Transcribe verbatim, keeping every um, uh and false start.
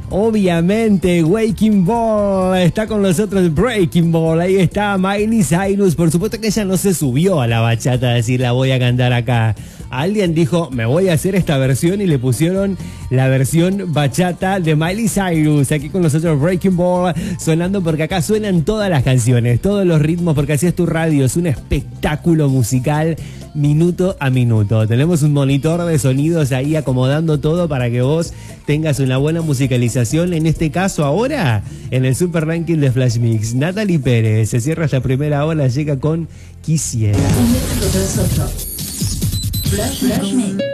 Obviamente, Waking Ball, está con nosotros Breaking Ball, ahí está Miley Cyrus. Por supuesto que ella no se subió a la bachata a decir la voy a cantar acá. Alguien dijo, me voy a hacer esta versión y le pusieron la versión bachata de Miley Cyrus. Aquí con nosotros Breaking Ball, sonando porque acá suenan todas las canciones, todos los ritmos, porque así es tu radio, es un espectáculo musical minuto a minuto. Tenemos un monitor de sonidos ahí acomodando todo para que vos tengas una buena musicalización. En este caso ahora, en el Super Ranking de Flash Mix, Natalie Pérez se cierra esta primera hora, llega con Quisiera. Flash Mix.